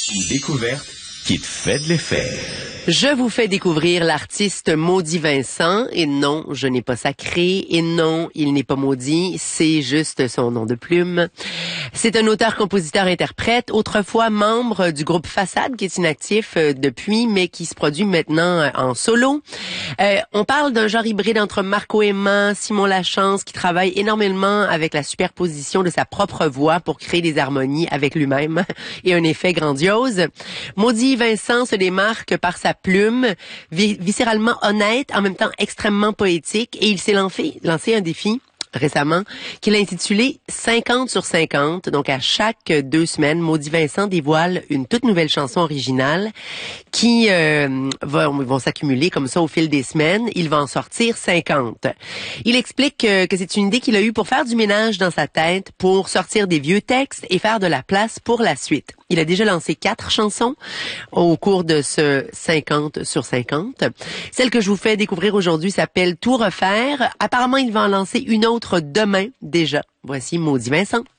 Une découverte qui te fait de l'effet. Je vous fais découvrir l'artiste Maudit Vincent. Et non, je n'ai pas sacré. Et non, il n'est pas maudit. C'est juste son nom de plume. C'est un auteur, compositeur, interprète, autrefois membre du groupe Façade, qui est inactif depuis, mais qui se produit maintenant en solo. On parle d'un genre hybride entre Marco Aimant, Simon Lachance, qui travaille énormément avec la superposition de sa propre voix pour créer des harmonies avec lui-même et un effet grandiose. Maudit Vincent se démarque par sa plume, viscéralement honnête, en même temps extrêmement poétique, et il s'est lancé un défi récemment, qu'il a intitulé 50 sur 50. Donc, à chaque 2 semaines, Maudit Vincent dévoile une toute nouvelle chanson originale qui vont s'accumuler comme ça au fil des semaines. Il va en sortir 50. Il explique que c'est une idée qu'il a eue pour faire du ménage dans sa tête, pour sortir des vieux textes et faire de la place pour la suite. Il a déjà lancé 4 chansons au cours de ce 50 sur 50. Celle que je vous fais découvrir aujourd'hui s'appelle Tout refaire. Apparemment, il va en lancer une autre demain déjà. Voici Maudit Vincent.